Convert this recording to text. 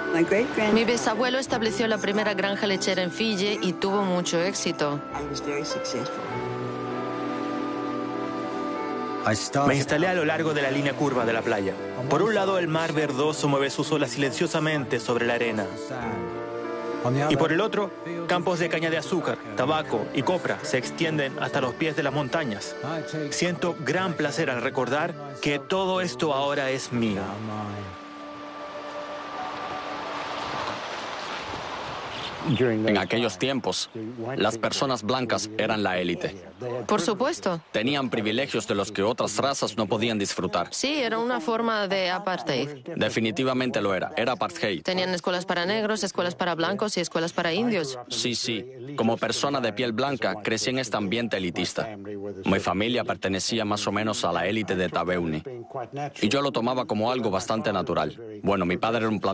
Mi bisabuelo estableció la primera granja lechera en Fiyi y tuvo mucho éxito. Me instalé a lo largo de la línea curva de la playa. Por un lado, el mar verdoso mueve sus olas silenciosamente sobre la arena. Y por el otro, campos de caña de azúcar, tabaco y copra se extienden hasta los pies de las montañas. Siento gran placer al recordar que todo esto ahora es mío. En aquellos tiempos, las personas blancas eran la élite. Por supuesto. Tenían privilegios de los que otras razas no podían disfrutar. Sí, era una forma de apartheid. Definitivamente lo era. Era apartheid. Tenían escuelas para negros, escuelas para blancos y escuelas para indios. Sí, sí. Como persona de piel blanca, crecí en este ambiente elitista. Mi familia pertenecía más o menos a la élite de Taveuni. Y yo lo tomaba como algo bastante natural. Bueno, mi padre era un